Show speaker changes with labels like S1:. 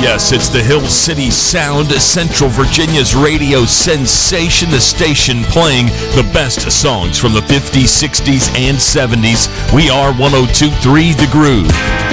S1: Yes, it's the Hill City Sound, Central Virginia's radio sensation, the station playing the best songs from the 50s, 60s, and 70s. We are 102.3 The Groove.